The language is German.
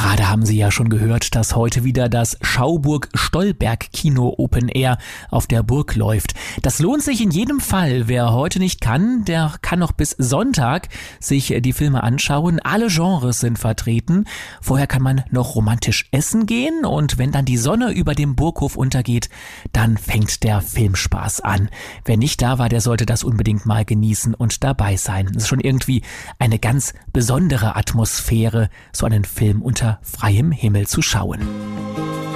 Gerade haben Sie ja schon gehört, dass heute wieder das Schauburg-Stolberg-Kino Open Air auf der Burg läuft. Das lohnt sich in jedem Fall. Wer heute nicht kann, der kann noch bis Sonntag sich die Filme anschauen. Alle Genres sind vertreten. Vorher kann man noch romantisch essen gehen und wenn dann die Sonne über dem Burghof untergeht, dann fängt der Filmspaß an. Wer nicht da war, der sollte das unbedingt mal genießen und dabei sein. Es ist schon irgendwie eine ganz besondere Atmosphäre, so einen Film unter freiem Himmel zu schauen.